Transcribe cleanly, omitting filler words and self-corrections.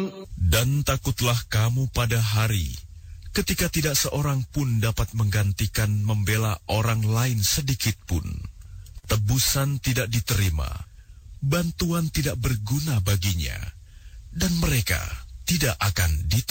Dan takutlah kamu pada hari ketika tidak seorang pun dapat menggantikan membela orang lain sedikit pun. Tebusan tidak diterima, bantuan tidak berguna baginya, dan mereka tidak akan ditolong.